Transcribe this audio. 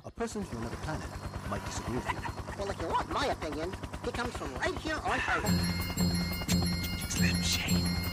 a person from another planet might disagree with you. Well, if you want my opinion, he comes from right here on Earth. Slim Shady.